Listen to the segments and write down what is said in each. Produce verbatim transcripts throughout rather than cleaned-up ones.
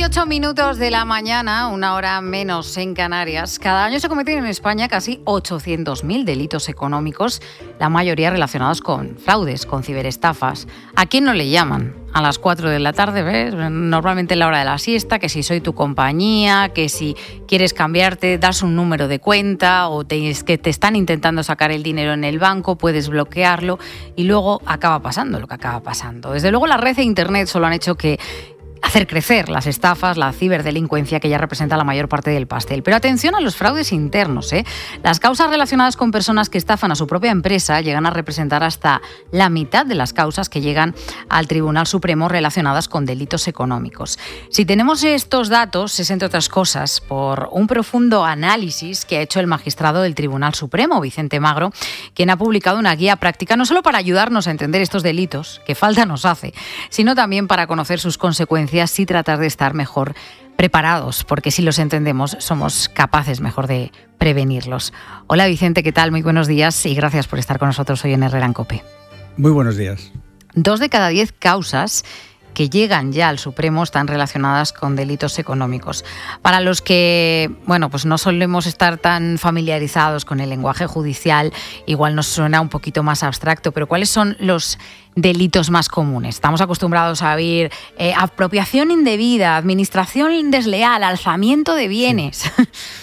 ocho minutos de la mañana, una hora menos en Canarias. Cada año se cometen en España casi ochocientos mil delitos económicos, la mayoría relacionados con fraudes, con ciberestafas. ¿A quién no le llaman? A las cuatro de la tarde, ¿ves? Normalmente en la hora de la siesta, que si soy tu compañía, que si quieres cambiarte, das un número de cuenta o te, es que te están intentando sacar el dinero en el banco, puedes bloquearlo y luego acaba pasando lo que acaba pasando. Desde luego la red e Internet solo han hecho que hacer crecer las estafas, la ciberdelincuencia que ya representa la mayor parte del pastel. Pero atención a los fraudes internos, ¿eh? Las causas relacionadas con personas que estafan a su propia empresa llegan a representar hasta la mitad de las causas que llegan al Tribunal Supremo relacionadas con delitos económicos. Si tenemos estos datos, es entre otras cosas por un profundo análisis que ha hecho el magistrado del Tribunal Supremo, Vicente Magro, quien ha publicado una guía práctica no solo para ayudarnos a entender estos delitos, que falta nos hace, sino también para conocer sus consecuencias y tratar de estar mejor preparados, porque si los entendemos somos capaces mejor de prevenirlos. Hola Vicente, ¿qué tal? Muy buenos días y gracias por estar con nosotros hoy en Herrera en COPE. Muy buenos días. Dos de cada diez causas que llegan ya al Supremo están relacionadas con delitos económicos. Para los que, bueno, pues no solemos estar tan familiarizados con el lenguaje judicial, igual nos suena un poquito más abstracto, pero ¿cuáles son los delitos más comunes? Estamos acostumbrados a oír eh, apropiación indebida, administración desleal, alzamiento de bienes. Sí.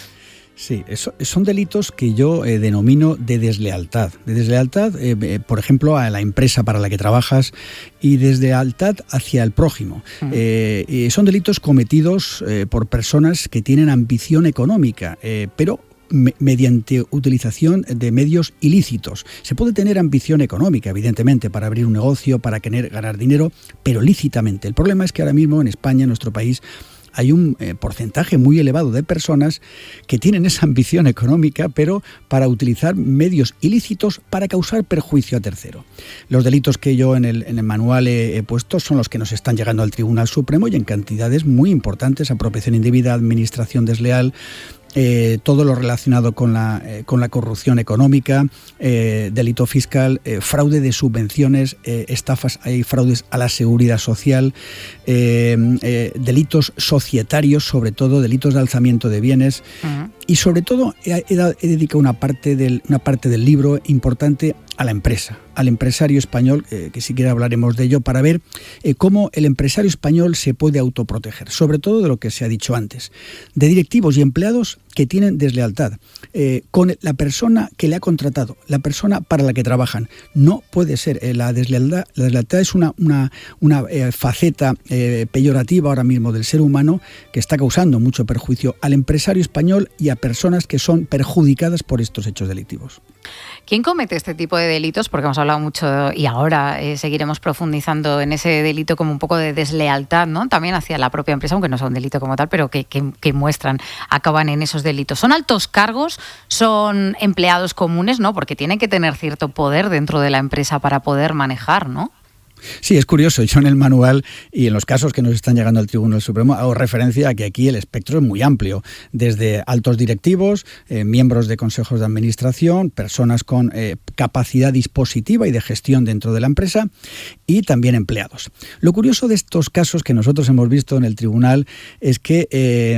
Sí, eso, son delitos que yo eh, denomino de deslealtad. De deslealtad, eh, eh, por ejemplo, a la empresa para la que trabajas y deslealtad hacia el prójimo. Uh-huh. Eh, eh, son delitos cometidos eh, por personas que tienen ambición económica, eh, pero Me, mediante utilización de medios ilícitos. Se puede tener ambición económica, evidentemente, para abrir un negocio, para querer ganar dinero, pero lícitamente. El problema es que ahora mismo en España, en nuestro país, hay un eh, porcentaje muy elevado de personas que tienen esa ambición económica, pero para utilizar medios ilícitos para causar perjuicio a tercero. Los delitos que yo en el, en el manual he, he puesto son los que nos están llegando al Tribunal Supremo y en cantidades muy importantes: apropiación indebida, administración desleal, Eh, todo lo relacionado con la, eh, con la corrupción económica, eh, delito fiscal, eh, fraude de subvenciones, eh, estafas, hay fraudes a la seguridad social, eh, eh, delitos societarios, sobre todo delitos de alzamiento de bienes. Uh-huh. Y sobre todo he, he, he dedicado una parte, del, una parte del libro importante a la empresa, al empresario español, eh, que siquiera hablaremos de ello, para ver eh, cómo el empresario español se puede autoproteger, sobre todo de lo que se ha dicho antes, de directivos y empleados que tienen deslealtad eh, con la persona que le ha contratado, la persona para la que trabajan. No puede ser. Eh, la deslealtad, la deslealtad es una, una, una eh, faceta eh, peyorativa ahora mismo del ser humano que está causando mucho perjuicio al empresario español y a personas que son perjudicadas por estos hechos delictivos. ¿Quién comete este tipo de delitos? Porque hemos hablado mucho y ahora eh, seguiremos profundizando en ese delito como un poco de deslealtad, ¿no? También hacia la propia empresa, aunque no sea un delito como tal, pero que, que, que muestran, acaban en esos delitos. ¿Son altos cargos? ¿Son empleados comunes? ¿No? Porque tienen que tener cierto poder dentro de la empresa para poder manejar, ¿no? Sí, es curioso. Yo en el manual y en los casos que nos están llegando al Tribunal Supremo hago referencia a que aquí el espectro es muy amplio, desde altos directivos, eh, miembros de consejos de administración, personas con eh, capacidad dispositiva y de gestión dentro de la empresa y también empleados. Lo curioso de estos casos que nosotros hemos visto en el tribunal es que eh,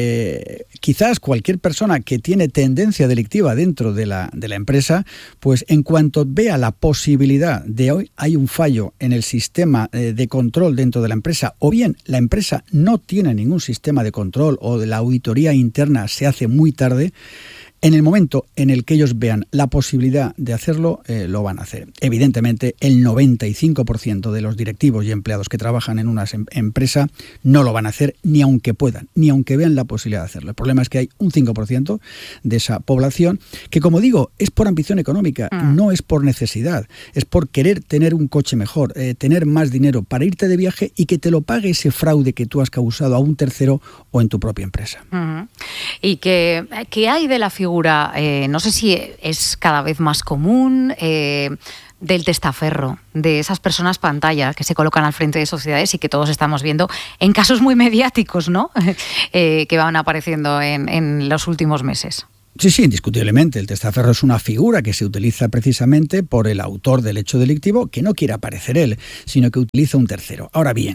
eh, quizás cualquier persona que tiene tendencia delictiva dentro de la, de la empresa, pues en cuanto vea la posibilidad de hoy hay un fallo en el sistema de control dentro de la empresa, o bien la empresa no tiene ningún sistema de control o de la auditoría interna se hace muy tarde, en el momento en el que ellos vean la posibilidad de hacerlo, eh, lo van a hacer. Evidentemente, el noventa y cinco por ciento de los directivos y empleados que trabajan en una em- empresa no lo van a hacer ni aunque puedan, ni aunque vean la posibilidad de hacerlo. El problema es que hay un cinco por ciento de esa población que, como digo, es por ambición económica, mm. no es por necesidad, es por querer tener un coche mejor, eh, tener más dinero para irte de viaje y que te lo pague ese fraude que tú has causado a un tercero o en tu propia empresa. Mm-hmm. ¿Y qué, qué hay de la figura? Eh, no sé si es cada vez más común, eh, del testaferro, de esas personas pantalla que se colocan al frente de sociedades y que todos estamos viendo en casos muy mediáticos, ¿no? eh, que van apareciendo en, en los últimos meses. Sí, sí, indiscutiblemente. El testaferro es una figura que se utiliza precisamente por el autor del hecho delictivo, que no quiere aparecer él, sino que utiliza un tercero. Ahora bien,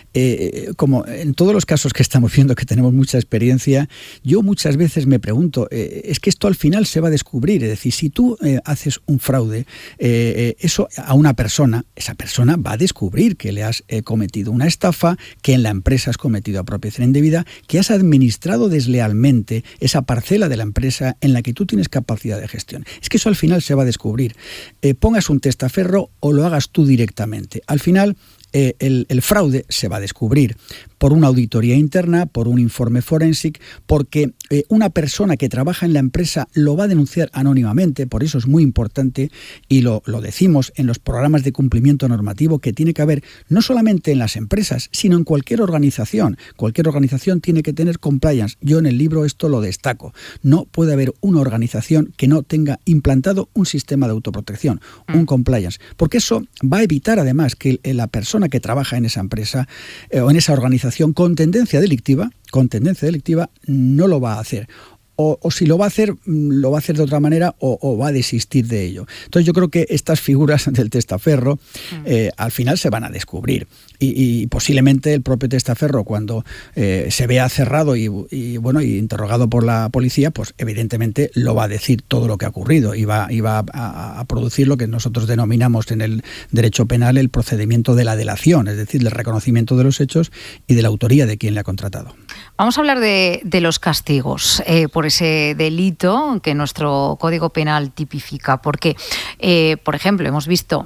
eh, como en todos los casos que estamos viendo, que tenemos mucha experiencia, yo muchas veces me pregunto, eh, es que esto al final se va a descubrir. Es decir, si tú eh, haces un fraude, eh, eso a una persona, esa persona va a descubrir que le has eh, cometido una estafa, que en la empresa has cometido apropiación indebida, que has administrado deslealmente esa parcela de la empresa en la que tú tienes capacidad de gestión. Es que eso al final se va a descubrir. Eh, pongas un testaferro o lo hagas tú directamente. Al final, eh, el, el fraude se va a descubrir por una auditoría interna, por un informe forensic, porque eh, una persona que trabaja en la empresa lo va a denunciar anónimamente. Por eso es muy importante, y lo, lo decimos en los programas de cumplimiento normativo, que tiene que haber no solamente en las empresas, sino en cualquier organización. Cualquier organización tiene que tener compliance. Yo en el libro esto lo destaco. No puede haber una organización que no tenga implantado un sistema de autoprotección, mm. un compliance, porque eso va a evitar además que la persona que trabaja en esa empresa eh, o en esa organización con tendencia delictiva, con tendencia delictiva, no lo va a hacer. O, o si lo va a hacer, lo va a hacer de otra manera o, o va a desistir de ello. Entonces yo creo que estas figuras del testaferro eh, al final se van a descubrir. Y, y posiblemente el propio testaferro, cuando eh, se vea cerrado y, y bueno y interrogado por la policía, pues evidentemente lo va a decir todo lo que ha ocurrido y va, y va a, a, a producir lo que nosotros denominamos en el derecho penal el procedimiento de la delación, es decir, del reconocimiento de los hechos y de la autoría de quien le ha contratado. Vamos a hablar de, de los castigos eh, por ese delito que nuestro Código Penal tipifica, porque, eh, por ejemplo, hemos visto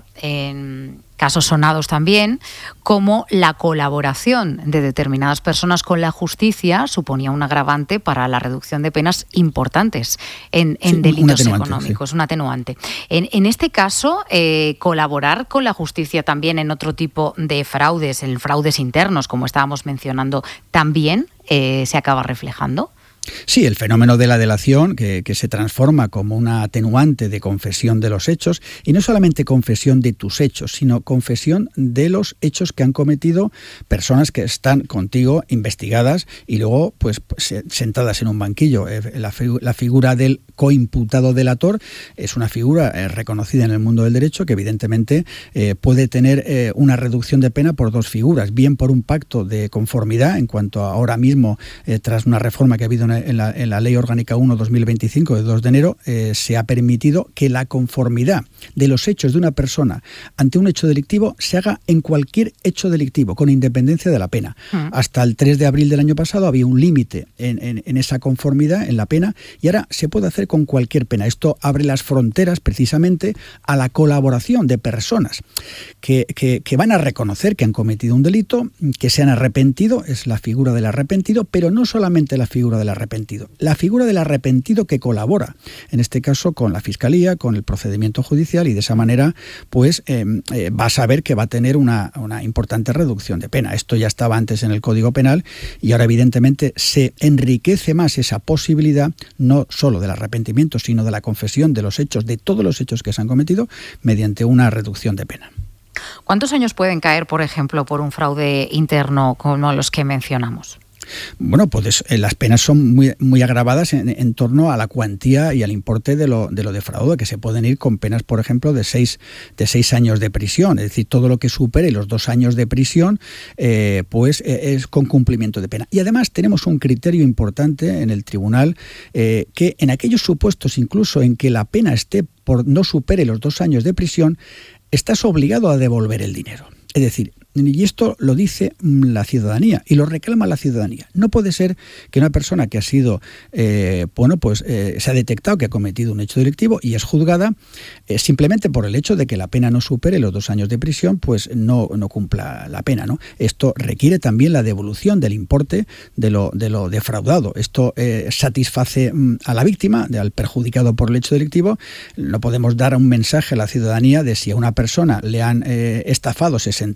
en casos sonados también cómo la colaboración de determinadas personas con la justicia suponía un agravante para la reducción de penas importantes en, en sí, delitos económicos, sí. un atenuante. En, en este caso, eh, colaborar con la justicia también en otro tipo de fraudes, en fraudes internos, como estábamos mencionando, también eh, se acaba reflejando. Sí, el fenómeno de la delación, que, que se transforma como una atenuante de confesión de los hechos, y no solamente confesión de tus hechos, sino confesión de los hechos que han cometido personas que están contigo investigadas y luego pues sentadas en un banquillo. La, la figura del coimputado delator es una figura eh, reconocida en el mundo del derecho que evidentemente eh, puede tener eh, una reducción de pena por dos figuras, bien por un pacto de conformidad en cuanto a ahora mismo, eh, tras una reforma que ha habido en En la, en la Ley Orgánica uno barra dos mil veinticinco de dos de enero, eh, se ha permitido que la conformidad de los hechos de una persona ante un hecho delictivo se haga en cualquier hecho delictivo, con independencia de la pena. Mm. Hasta el tres de abril del año pasado había un límite en, en, en esa conformidad, en la pena, y ahora se puede hacer con cualquier pena. Esto abre las fronteras precisamente a la colaboración de personas que, que, que van a reconocer que han cometido un delito, que se han arrepentido, es la figura del arrepentido, pero no solamente la figura del arrepentido, la figura del arrepentido que colabora, en este caso con la Fiscalía, con el procedimiento judicial, y de esa manera pues eh, eh, va a saber que va a tener una, una importante reducción de pena. Esto ya estaba antes en el Código Penal y ahora evidentemente se enriquece más esa posibilidad, no solo del arrepentimiento, sino de la confesión de los hechos, de todos los hechos que se han cometido, mediante una reducción de pena. ¿Cuántos años pueden caer, por ejemplo, por un fraude interno como los que mencionamos? Bueno, pues eh, las penas son muy, muy agravadas en, en torno a la cuantía y al importe de lo, de lo defraudado, que se pueden ir con penas, por ejemplo, de seis, de seis años de prisión. Es decir, todo lo que supere los dos años de prisión, eh, pues eh, es con cumplimiento de pena. Y además tenemos un criterio importante en el tribunal, eh, que en aquellos supuestos, incluso en que la pena esté por no supere los dos años de prisión, estás obligado a devolver el dinero. Es decir, y esto lo dice la ciudadanía y lo reclama la ciudadanía. No puede ser que una persona que ha sido, eh, bueno, pues eh, se ha detectado que ha cometido un hecho delictivo y es juzgada, eh, simplemente por el hecho de que la pena no supere los dos años de prisión, pues no, no cumpla la pena, ¿no? Esto requiere también la devolución del importe de lo, de lo defraudado. Esto eh, satisface a la víctima, al perjudicado por el hecho delictivo. No podemos dar un mensaje a la ciudadanía de si a una persona le han eh, estafado sesenta mil euros,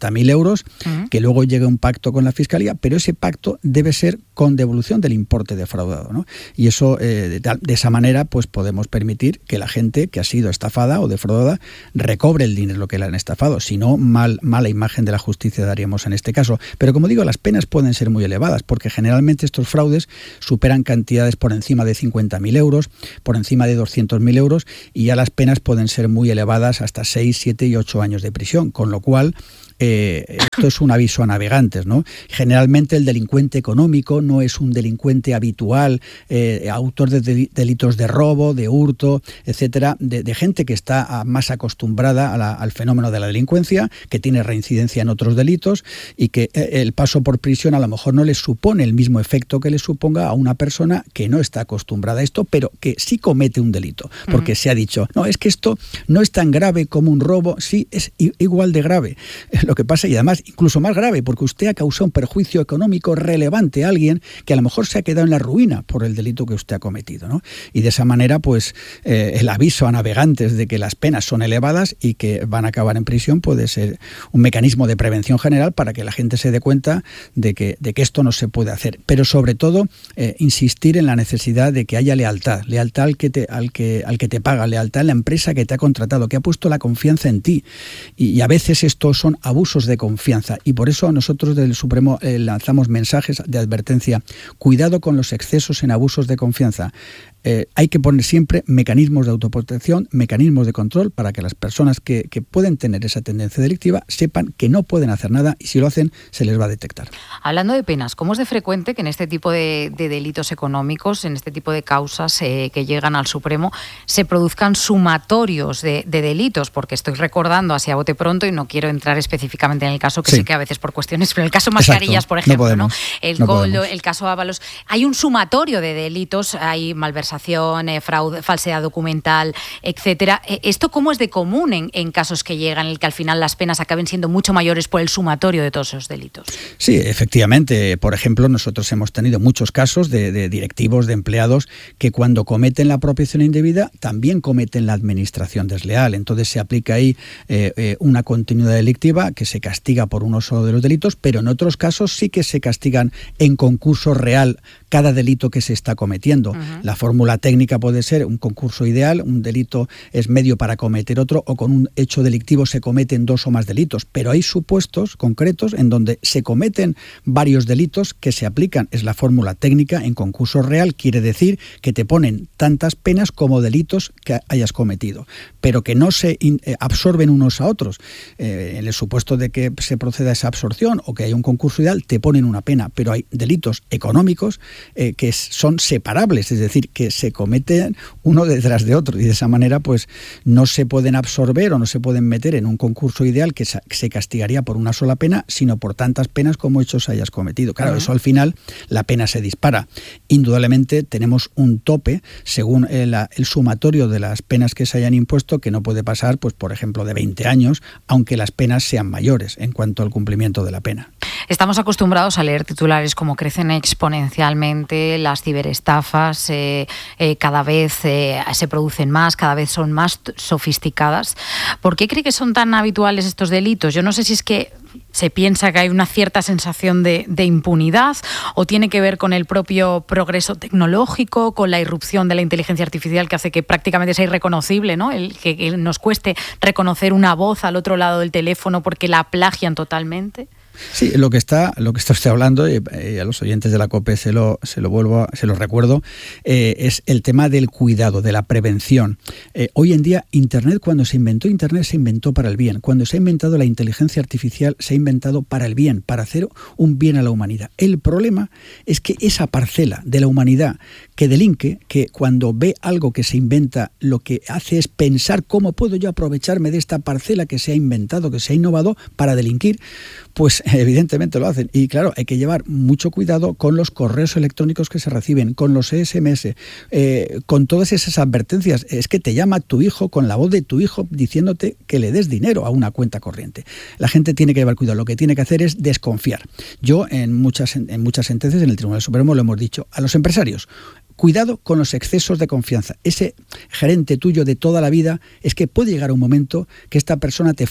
euros, uh-huh. que luego llegue un pacto con la Fiscalía, pero ese pacto debe ser con devolución del importe defraudado, ¿no? Y eso, eh, de, de esa manera, pues podemos permitir que la gente que ha sido estafada o defraudada recobre el dinero que le han estafado. Si no, mal, mala imagen de la justicia daríamos en este caso. Pero como digo, las penas pueden ser muy elevadas, porque generalmente estos fraudes superan cantidades por encima de cincuenta mil euros, por encima de doscientos mil euros, y ya las penas pueden ser muy elevadas, hasta seis, siete y ocho años de prisión, con lo cual Eh, esto es un aviso a navegantes, ¿no? Generalmente el delincuente económico no es un delincuente habitual, eh, autor de delitos de robo, de hurto, etcétera, de, de gente que está más acostumbrada a la, al fenómeno de la delincuencia, que tiene reincidencia en otros delitos y que el paso por prisión a lo mejor no les supone el mismo efecto que le suponga a una persona que no está acostumbrada a esto, pero que sí comete un delito, porque uh-huh. se ha dicho, no, es que esto no es tan grave como un robo, sí, es igual de grave. Lo que pasa, y además incluso más grave, porque usted ha causado un perjuicio económico relevante a alguien que a lo mejor se ha quedado en la ruina por el delito que usted ha cometido, ¿no? Y de esa manera, pues, eh, el aviso a navegantes de que las penas son elevadas y que van a acabar en prisión puede ser un mecanismo de prevención general para que la gente se dé cuenta de que, de que esto no se puede hacer. Pero sobre todo, eh, insistir en la necesidad de que haya lealtad, lealtad al que te, al que, al que te paga, lealtad a la empresa que te ha contratado, que ha puesto la confianza en ti. Y, y a veces estos son abusos de confianza, y por eso nosotros del Supremo eh, lanzamos mensajes de advertencia. Cuidado con los excesos en abusos de confianza. Eh, hay que poner siempre mecanismos de autoprotección, mecanismos de control para que las personas que, que pueden tener esa tendencia delictiva sepan que no pueden hacer nada, y si lo hacen se les va a detectar. Hablando de penas, ¿cómo es de frecuente que en este tipo de, de delitos económicos, en este tipo de causas eh, que llegan al Supremo, se produzcan sumatorios de, de delitos? Porque estoy recordando así a bote pronto, y no quiero entrar específicamente en el caso, que sí, sé que a veces por cuestiones, pero el caso Mascarillas, exacto, por ejemplo, no podemos, ¿no? El, no Coldo, el caso Ábalos, hay un sumatorio de delitos, hay malversación, Eh, fraude, falsedad documental, etcétera. ¿Esto cómo es de común en, en casos que llegan, en el que al final las penas acaben siendo mucho mayores por el sumatorio de todos esos delitos? Sí, efectivamente. Por ejemplo, nosotros hemos tenido muchos casos de, de directivos, de empleados, que cuando cometen la apropiación indebida también cometen la administración desleal. Entonces se aplica ahí eh, eh, una continuidad delictiva que se castiga por uno solo de los delitos, pero en otros casos sí que se castigan en concurso real cada delito que se está cometiendo. Uh-huh. La fórmula técnica puede ser un concurso ideal, un delito es medio para cometer otro, o con un hecho delictivo se cometen dos o más delitos, pero hay supuestos concretos en donde se cometen varios delitos que se aplican. Es la fórmula técnica en concurso real, quiere decir que te ponen tantas penas como delitos que hayas cometido, pero que no se in, eh, absorben unos a otros. Eh, en el supuesto de que se proceda a esa absorción o que haya un concurso ideal, te ponen una pena, pero hay delitos económicos eh, que son separables, es decir, que se cometen uno detrás de otro, y de esa manera pues no se pueden absorber o no se pueden meter en un concurso ideal que se castigaría por una sola pena, sino por tantas penas como hechos hayas cometido. Claro, uh-huh. eso al final la pena se dispara. Indudablemente tenemos un tope según el, el sumatorio de las penas que se hayan impuesto, que no puede pasar, pues por ejemplo, de veinte años, aunque las penas sean mayores en cuanto al cumplimiento de la pena. Estamos acostumbrados a leer titulares como crecen exponencialmente las ciberestafas, eh, eh, cada vez eh, se producen más, cada vez son más sofisticadas. ¿Por qué cree que son tan habituales estos delitos? Yo no sé si es que se piensa que hay una cierta sensación de, de impunidad, o tiene que ver con el propio progreso tecnológico, con la irrupción de la inteligencia artificial, que hace que prácticamente sea irreconocible, ¿no? El, que, que nos cueste reconocer una voz al otro lado del teléfono porque la plagian totalmente. Sí, lo que está, lo que está usted hablando, y eh, a los oyentes de la COPE se lo, se lo vuelvo, a, se lo recuerdo, eh, es el tema del cuidado, de la prevención. Eh, hoy en día, Internet, cuando se inventó Internet, se inventó para el bien. Cuando se ha inventado la inteligencia artificial, se ha inventado para el bien, para hacer un bien a la humanidad. El problema es que esa parcela de la humanidad que delinque, que cuando ve algo que se inventa, lo que hace es pensar cómo puedo yo aprovecharme de esta parcela que se ha inventado, que se ha innovado para delinquir, pues evidentemente lo hacen. Y claro, hay que llevar mucho cuidado con los correos electrónicos que se reciben, con los E S M S, eh, con todas esas advertencias. Es que te llama tu hijo con la voz de tu hijo diciéndote que le des dinero a una cuenta corriente. La gente tiene que llevar cuidado. Lo que tiene que hacer es desconfiar. Yo en muchas, en muchas sentencias en el Tribunal Supremo lo hemos dicho a los empresarios. Cuidado con los excesos de confianza. Ese gerente tuyo de toda la vida, es que puede llegar un momento que esta persona te falle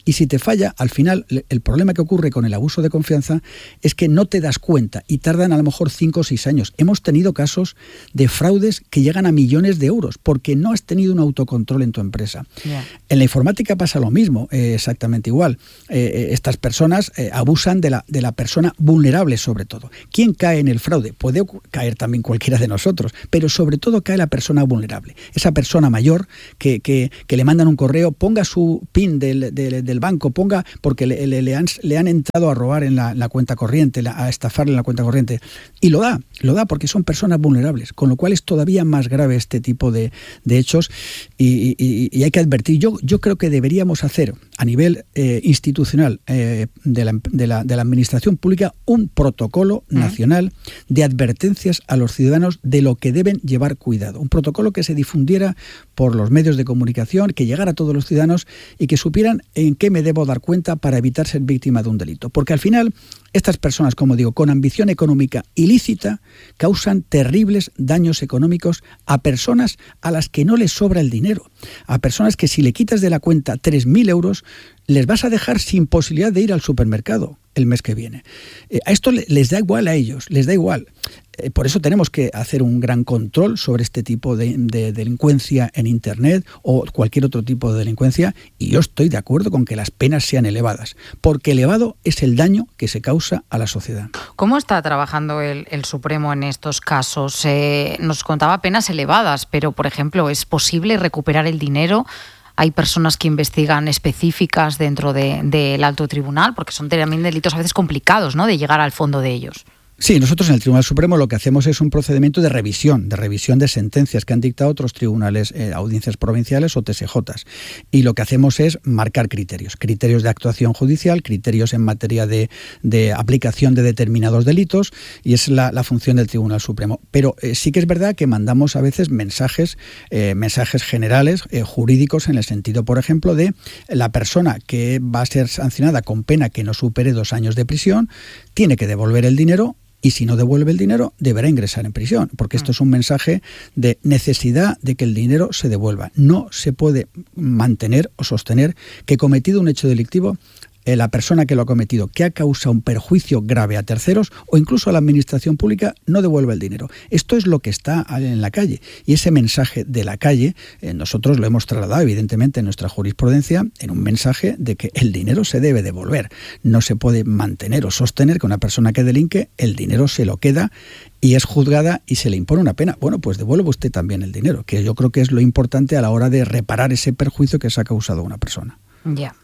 Y si te falla, al final, el problema que ocurre con el abuso de confianza es que no te das cuenta y tardan a lo mejor cinco o seis años. Hemos tenido casos de fraudes que llegan a millones de euros porque no has tenido un autocontrol en tu empresa. Yeah. En la informática pasa lo mismo, eh, exactamente igual. Eh, estas personas eh, abusan de la, de la persona vulnerable sobre todo. ¿Quién cae en el fraude? Puede caer también cualquiera de nosotros, pero sobre todo cae la persona vulnerable. Esa persona mayor que, que, que le mandan un correo, ponga su PIN del, del, del banco, ponga, porque le, le, le, han, le han entrado a robar en la, la cuenta corriente, la, a estafarle en la cuenta corriente. Y lo da, lo da porque son personas vulnerables, con lo cual es todavía más grave este tipo de, de hechos y, y, y hay que advertir. Yo, yo creo que deberíamos hacer a nivel eh, institucional eh, de, la, de, la, de la administración pública un protocolo nacional de advertencias a los ciudadanos de lo que deben llevar cuidado. Un protocolo que se difundiera por los medios de comunicación, que llegara a todos los ciudadanos y que supieran en qué me debo dar cuenta para evitar ser víctima de un delito. Porque al final, estas personas, como digo, con ambición económica ilícita, causan terribles daños económicos a personas a las que no les sobra el dinero. A personas que si le quitas de la cuenta tres mil euros, les vas a dejar sin posibilidad de ir al supermercado el mes que viene. Eh, a esto les da igual a ellos, les da igual. Eh, por eso tenemos que hacer un gran control sobre este tipo de, de delincuencia en Internet o cualquier otro tipo de delincuencia, y yo estoy de acuerdo con que las penas sean elevadas, porque elevado es el daño que se causa a la sociedad. ¿Cómo está trabajando el, el Supremo en estos casos? Eh, nos contaba penas elevadas, pero, por ejemplo, ¿es posible recuperar el dinero? Hay personas que investigan específicas dentro del de, de alto tribunal, porque son también delitos a veces complicados, ¿no?, de llegar al fondo de ellos. Sí, nosotros en el Tribunal Supremo lo que hacemos es un procedimiento de revisión, de revisión de sentencias que han dictado otros tribunales, eh, audiencias provinciales o T S J. Y lo que hacemos es marcar criterios, criterios de actuación judicial, criterios en materia de, de aplicación de determinados delitos, y es la, la función del Tribunal Supremo. Pero eh, sí que es verdad que mandamos a veces mensajes, eh, mensajes generales, eh, jurídicos, en el sentido, por ejemplo, de la persona que va a ser sancionada con pena que no supere dos años de prisión, tiene que devolver el dinero. Y si no devuelve el dinero, deberá ingresar en prisión, porque esto es un mensaje de necesidad de que el dinero se devuelva. No se puede mantener o sostener que, cometido un hecho delictivo, eh, la persona que lo ha cometido, que ha causado un perjuicio grave a terceros o incluso a la administración pública, no devuelve el dinero. Esto es lo que está en la calle. Y ese mensaje de la calle, eh, nosotros lo hemos trasladado, evidentemente, en nuestra jurisprudencia, en un mensaje de que el dinero se debe devolver. No se puede mantener o sostener que una persona que delinque, el dinero se lo queda y es juzgada y se le impone una pena. Bueno, pues devuelve usted también el dinero, que yo creo que es lo importante a la hora de reparar ese perjuicio que se ha causado a una persona. Ya. Yeah.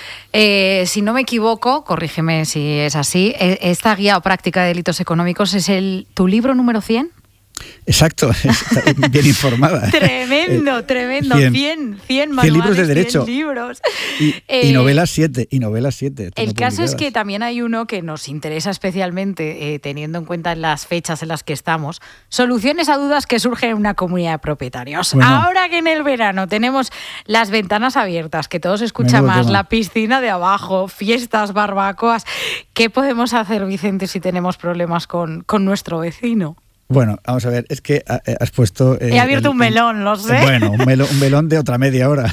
Eh, si no me equivoco, corrígeme si es así, esta guía o práctica de delitos económicos es el tu libro número cien. Exacto, está bien informada. Tremendo, eh, tremendo. cien, cien manuales, cien libros de derecho. cien libros. Y, eh, y novelas siete, y novelas siete. El caso es que también hay uno que nos interesa especialmente, eh, teniendo en cuenta las fechas en las que estamos, soluciones a dudas que surgen en una comunidad de propietarios. Bueno, ahora que en el verano tenemos las ventanas abiertas, que todo se escucha más, tema. La piscina de abajo, fiestas, barbacoas, ¿qué podemos hacer, Vicente, si tenemos problemas con, con nuestro vecino? Bueno, vamos a ver, es que has puesto... Eh, He abierto el, un melón, lo sé. Bueno, un melón, un melón de otra media hora.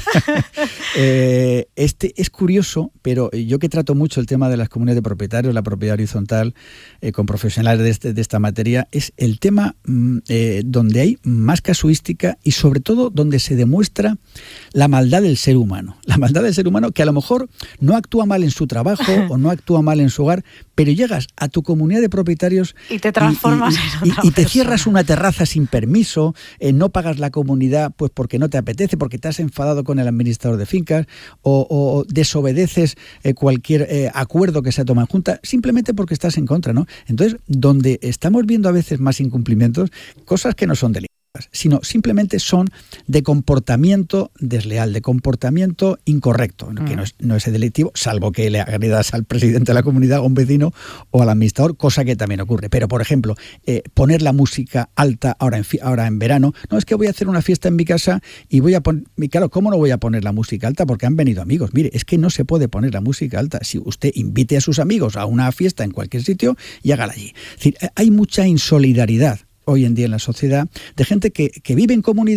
eh, este es curioso, pero yo que trato mucho el tema de las comunidades de propietarios, la propiedad horizontal, eh, con profesionales de, este, de esta materia, es el tema eh, donde hay más casuística y sobre todo donde se demuestra la maldad del ser humano. La maldad del ser humano que a lo mejor no actúa mal en su trabajo o no actúa mal en su hogar, pero llegas a tu comunidad de propietarios y te transformas y, y, en otra y, y te cierras una terraza sin permiso, eh, no pagas la comunidad pues porque no te apetece, porque te has enfadado con el administrador de fincas o, o desobedeces eh, cualquier eh, acuerdo que se ha tomado en junta, simplemente porque estás en contra, ¿no? Entonces, donde estamos viendo a veces más incumplimientos, cosas que no son delitos, sino simplemente son de comportamiento desleal, de comportamiento incorrecto, mm. que no es, no es delictivo, salvo que le agredas al presidente de la comunidad, a un vecino o al administrador, cosa que también ocurre. Pero, por ejemplo, eh, poner la música alta ahora en, ahora en verano, no es que voy a hacer una fiesta en mi casa y voy a poner, claro, ¿cómo no voy a poner la música alta? Porque han venido amigos. Mire, es que no se puede poner la música alta. Si usted invite a sus amigos a una fiesta en cualquier sitio y hágala allí. Es decir, hay mucha insolidaridad hoy en día en la sociedad, de gente que, que vive en comunidad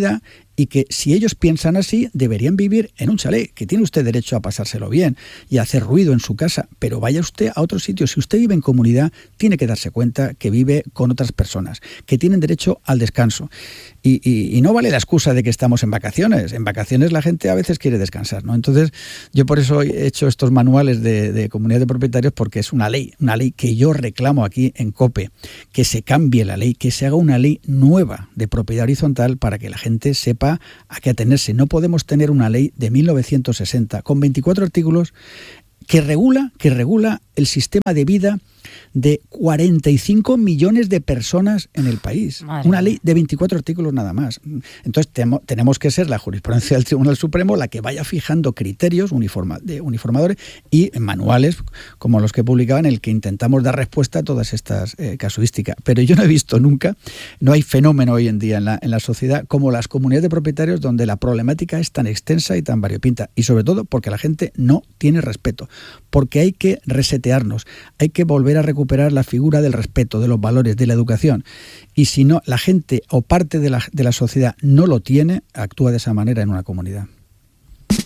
y que si ellos piensan así, deberían vivir en un chalet, que tiene usted derecho a pasárselo bien y a hacer ruido en su casa, pero vaya usted a otro sitio. Si usted vive en comunidad, tiene que darse cuenta que vive con otras personas, que tienen derecho al descanso. Y, y, y no vale la excusa de que estamos en vacaciones. En vacaciones la gente a veces quiere descansar, ¿no? Entonces, yo por eso he hecho estos manuales de, de comunidad de propietarios, porque es una ley, una ley que yo reclamo aquí en COPE, que se cambie la ley, que se haga una ley nueva de propiedad horizontal para que la gente sepa a qué atenerse. No podemos tener una ley de mil novecientos sesenta con veinticuatro artículos que regula, que regula el sistema de vida de cuarenta y cinco millones de personas en el país. Madre Una ley de veinticuatro artículos nada más. Entonces temo, tenemos que ser la jurisprudencia del Tribunal Supremo la que vaya fijando criterios uniforma, de uniformadores y manuales como los que publicaban, en el que intentamos dar respuesta a todas estas eh, casuísticas. Pero yo no he visto nunca, no hay fenómeno hoy en día en la, en la sociedad como las comunidades de propietarios donde la problemática es tan extensa y tan variopinta. Y sobre todo porque la gente no tiene respeto. Porque hay que resetearnos, hay que volver a recuperar la figura del respeto, de los valores, de la educación. Y si no, la gente o parte de la, de la sociedad no lo tiene, actúa de esa manera en una comunidad.